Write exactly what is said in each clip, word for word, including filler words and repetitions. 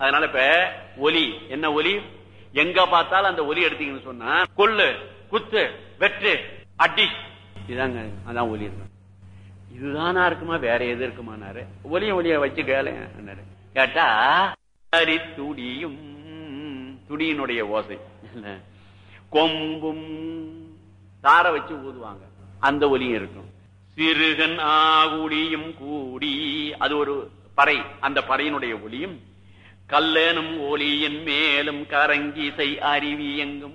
அதனால இப்ப ஒலி என்ன ஒலி, எங்க பார்த்தாலும் அந்த ஒலி எடுத்தீங்கன்னு சொன்னா கொல்லு, குத்து, வெட்டு, அடி, இதாங்க அதான் ஒலி இருக்கும். இதுதானா இருக்குமா, வேற எது இருக்குமானாரு. ஒலிய ஒலிய வச்சு கேளு கேட்டா அரி துடியும், துடியினுடைய ஓசை, கொம்பும் தார வச்சு ஊதுவாங்க, அந்த ஒலியும் இருக்கும். சிறுகன் ஆகுடியும் கூடி, அது ஒரு பறை, அந்த பறையினுடைய ஒலியும், கல்லனும் ஒலியின் மேலும் கரங்கிசை அருவி எங்கும்.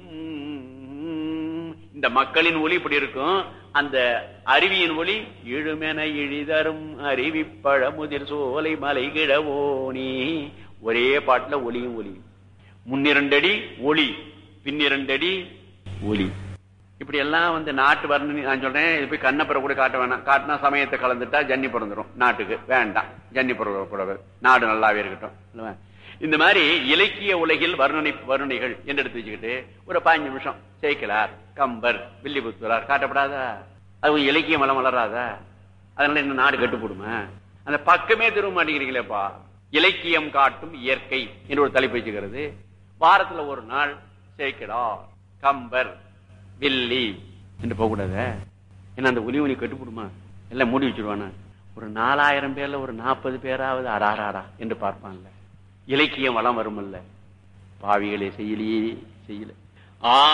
இந்த மக்களின் ஒலி இப்படி இருக்கும். அந்த அருவியின் ஒலி இழுமென இழிதரும் அருவி பழமுதிர் சோலை மலை கிழவோனி. ஒரே பாட்டுல ஒலியும் ஒலியும், முன்னிரண்டடி ஒளி, பின்னிரண்டடி ஒலி. இப்படி எல்லாம் வந்து நாட்டு வர்ணனை நான் சொல்றேன். இது போய் கண்ணப்புற கூட காட்ட வேணாம். காட்டினா சமயத்தை கலந்துட்டா ஜன்னி பிறந்துடும். நாட்டுக்கு வேண்டாம், ஜன்னி பிறக்கூடாது, நாடு நல்லாவே இருக்கட்டும். இந்த மாதிரி இலக்கிய உலகில் வர்ணனை வர்ணனைகள் என்று எடுத்து வச்சுக்கிட்டு ஒரு பதினஞ்சு நிமிஷம் சேக்கிலார், கம்பர், வில்லிபுத்தூரார் காட்டப்படாதா? அது இலக்கியம் வளம் வளராதா? அதனால என்ன நாடு கட்டுப்படுமா? அந்த பக்கமே திரும்ப மாட்டேங்கிறீங்களேப்பா. இலக்கியம் காட்டும் இயற்கை என்று ஒரு தலைப்பு வச்சுக்கிறது. வாரத்துல ஒரு நாள் சேக்கிலார், கம்பர், வில்லி என்று போகக்கூடாத. ஏன்னா அந்த ஒலி ஒலி கட்டுப்படுமா? எல்லாம் மூடி வச்சிருவானா? ஒரு நாலாயிரம் பேர்ல ஒரு நாற்பது பேராவது அடாராடா என்று பார்ப்பான்ல. இலக்கியம் வளம் வருமல்ல. பாவிகளே செய்யலையே செய்யல.